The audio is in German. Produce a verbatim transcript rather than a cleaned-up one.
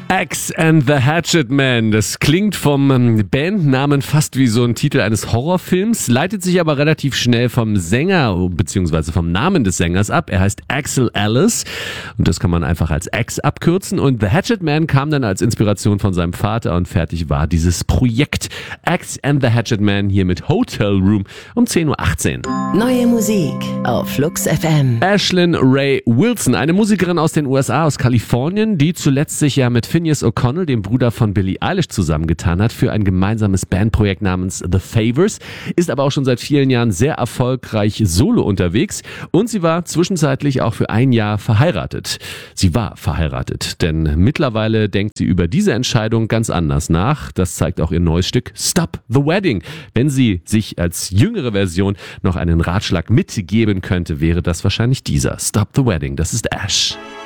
Axe and the Hatchet Man. Das klingt vom Bandnamen fast wie so ein Titel eines Horrorfilms, leitet sich aber relativ schnell vom Sänger bzw. vom Namen des Sängers ab. Er heißt Axel Ellis und das kann man einfach als Axe abkürzen. Und The Hatchet Man kam dann als Inspiration von seinem Vater und fertig war dieses Projekt. Axe and the Hatchet Man hier mit Hotel Room um zehn Uhr achtzehn. Neue Musik auf Flux F M. Ashlyn Ray Wilson, eine Musikerin aus den U S A, aus Kalifornien, die zuletzt sich ja mit Finneas O'Connell, dem Bruder von Billie Eilish, zusammengetan hat für ein gemeinsames Bandprojekt namens The Favours, ist aber auch schon seit vielen Jahren sehr erfolgreich solo unterwegs und sie war zwischenzeitlich auch für ein Jahr verheiratet. Sie war verheiratet, denn mittlerweile denkt sie über diese Entscheidung ganz anders nach. Das zeigt auch ihr neues Stück Stop the Wedding. Wenn sie sich als jüngere Version noch einen Ratschlag mitgeben könnte, wäre das wahrscheinlich dieser. Stop the Wedding, das ist Ash.